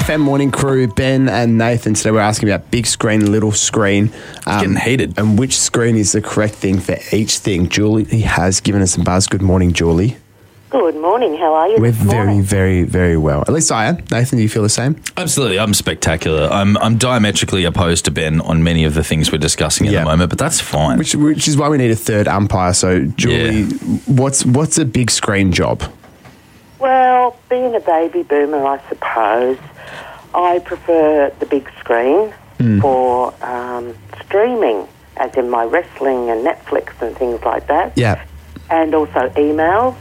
FM morning crew, Ben and Nathan. Today we're asking about big screen, little screen. Getting heated. And which screen is the correct thing for each thing. Julie has given us some buzz. Good morning, Julie. Good morning. How are you? We're this morning? very, very well. At least I am. Nathan, do you feel the same? Absolutely. I'm spectacular. I'm diametrically opposed to Ben on many of the things we're discussing at the moment, but that's fine. Which is why we need a third umpire. So, Julie, what's a big screen job? Well, being a baby boomer, I suppose, I prefer the big screen for streaming, as in my wrestling and Netflix and things like that. Yeah. And also emails.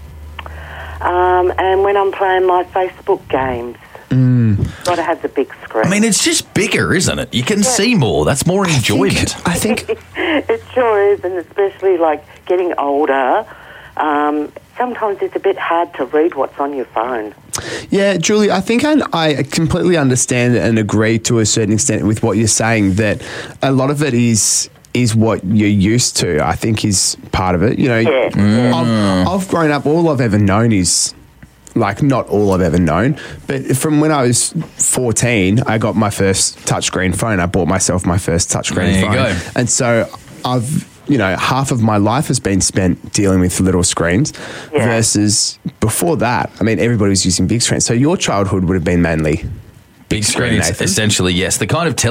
And when I'm playing my Facebook games, got to have the big screen. I mean, it's just bigger, isn't it? You can see more. That's more enjoyment. I think It sure is, and especially like getting older, sometimes it's a bit hard to read what's on your phone. Yeah, Julie, I think I completely understand and agree to a certain extent with what you're saying, that a lot of it is what you're used to, I think, is part of it. You know, I've grown up, all I've ever known is, like, not all I've ever known, but from when I was 14, I got my first touchscreen phone. I bought myself my first touchscreen phone. There you go. And so half of my life has been spent dealing with little screens versus before that, I mean, everybody was using big screens. So your childhood would have been mainly Big screens, Nathan. essentially, yes. The kind of